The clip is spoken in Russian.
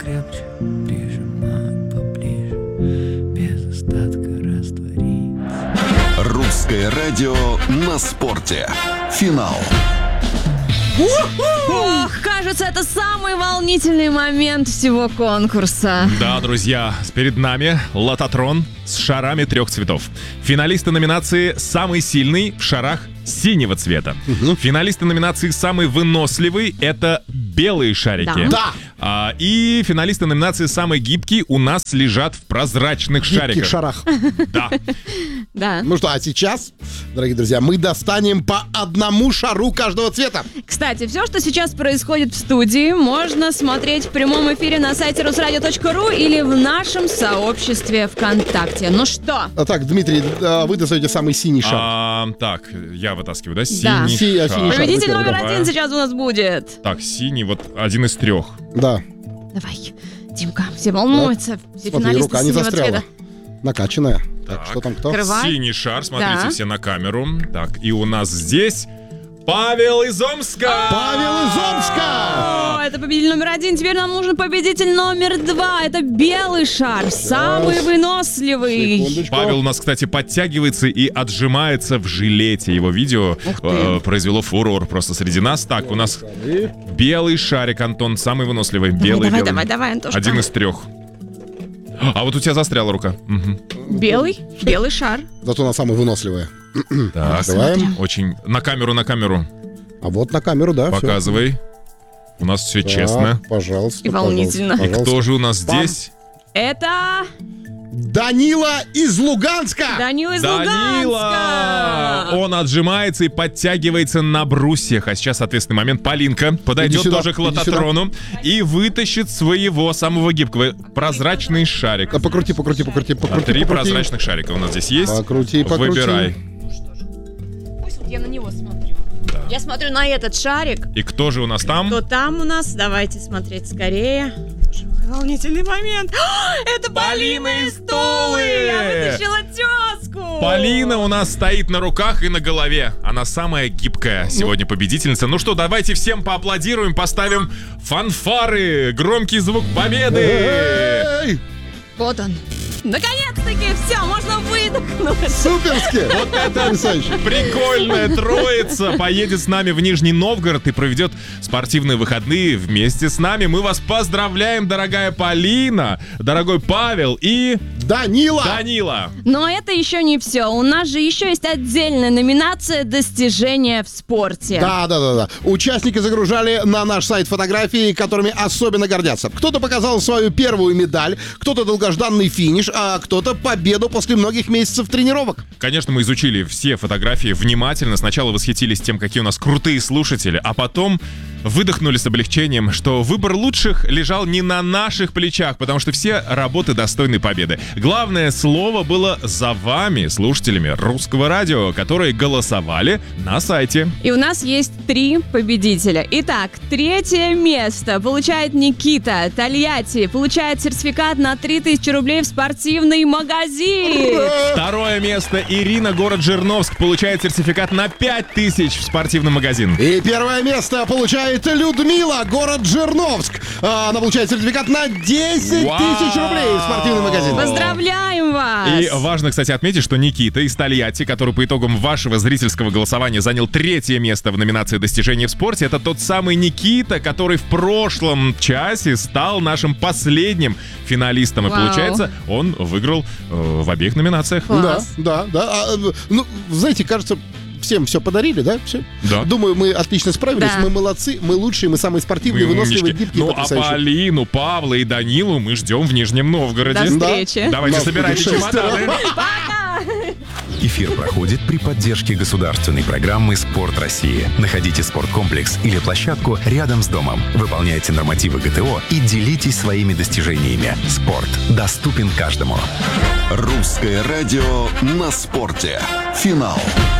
крепче, прижимать поближе, без остатка раствориться. Русское радио на спорте. Финал. Ох, кажется, это самый волнительный момент всего конкурса. Да, друзья, перед нами лототрон с шарами 3 цветов. Финалисты номинации «Самый сильный» в шарах синего цвета. Финалисты номинации «Самый выносливый» — это белые шарики. Да. И финалисты номинации «Самый гибкий» у нас лежат в прозрачных В гибких шариках. шарах. Да. Да. Ну что, а сейчас, дорогие друзья, мы достанем по одному шару каждого цвета. Кстати, все, что сейчас происходит в студии, можно смотреть в прямом эфире на сайте rusradio.ru или в нашем сообществе ВКонтакте. Ну что? Так, Дмитрий, вы достаете самый синий шар. Так, я вытаскиваю, да? Да. Синий шар. Синий шар. Победитель номер Давай. 1 сейчас у нас будет. Так, синий, вот один из 3. Да. Давай, Димка, все волнуются, все Смотри, финалисты рука не синего застряла. цвета. Накачанная. Так, что там кто? Открывай. Синий шар, смотрите Да. все на камеру. Так, и у нас здесь Павел из Омска! Павел из Омска! О, это победитель номер 1. Теперь нам нужен победитель номер 2. Это белый шар, самый выносливый. Секундочку. Павел у нас, кстати, подтягивается и отжимается в жилете. Его видео произвело фурор просто среди нас. Так, у нас белый шарик, Антон, самый выносливый. Белый, белый. Давай, Антошка. Один из 3. А вот у тебя застряла рука. Мгм. Белый шар. Зато она самая выносливая. Так, Давай. очень... На камеру. А вот на камеру, да, всё. Показывай. У нас все Так, честно. Пожалуйста. И волнительно. И кто же у нас Пам. здесь? Это Данила из Луганска! Данила из Данила! Луганска. Он отжимается и подтягивается на брусьях. А сейчас, соответственный момент, Полинка подойдет Иди сюда, тоже к иди лототрону и вытащит своего самого гибкого прозрачный шарик. Да, покрути. 3 прозрачных шарика у нас здесь есть. Покрути. Выбирай. Пусть вот я на него смотрю. Я смотрю на этот шарик. И кто же у нас там? Кто там у нас? Давайте смотреть скорее. Боже мой, волнительный момент. Это Полина из Тулы. Я вытащила тезку. Полина у нас стоит на руках и на голове. Она самая гибкая сегодня победительница. Ну что, давайте всем поаплодируем, поставим фанфары, громкий звук победы. Эй! Вот он. Наконец-таки все, можно выдохнуть. Суперски! Вот это Потрясающе. прикольная троица поедет с нами в Нижний Новгород и проведет спортивные выходные вместе с нами. Мы вас поздравляем, дорогая Полина, дорогой Павел и Данила! Данила. Но это еще не все. У нас же еще есть отдельная номинация «Достижения в спорте». Да. Участники загружали на наш сайт фотографии, которыми особенно гордятся. Кто-то показал свою первую медаль, кто-то долгожданный финиш, а кто-то победу после многих месяцев тренировок. Конечно, мы изучили все фотографии внимательно. Сначала восхитились тем, какие у нас крутые слушатели, а потом выдохнули с облегчением, что выбор лучших лежал не на наших плечах, потому что все работы достойны победы. Главное слово было за вами, слушателями Русского радио, которые голосовали на сайте. И у нас есть 3 победителя. Итак, 3 место получает Никита. Тольятти получает сертификат на 3000 рублей в спортивный магазин. 2 место Ирина, город Жирновск, получает сертификат на 5000 в спортивный магазин. И 1 место получает Людмила, город Жирновск. Она получает сертификат на 10 тысяч рублей в спортивный магазин. Поздравляем вас! И важно, кстати, отметить, что Никита из Тольятти, который по итогам вашего зрительского голосования занял 3 место в номинации «Достижения в спорте», это тот самый Никита, который в прошлом часе стал нашим последним финалистом. И Вау. получается, он выиграл в обеих номинациях. Класс. Да. Ну, знаете, кажется, всем все подарили, да? Все? Да. Думаю, мы отлично справились. Да. Мы молодцы, мы лучшие, мы самые спортивные, Вы выносливые, умнички. гибкие, Ну, а потрясающие. Полину, Павла и Данилу мы ждем в Нижнем Новгороде. До встречи. Давайте Да, собирайте путешествие. чемоданы. Эфир проходит при поддержке государственной программы «Спорт России». Находите спорткомплекс или площадку рядом с домом. Выполняйте нормативы ГТО и делитесь своими достижениями. Спорт доступен каждому. Русское радио на спорте. Финал.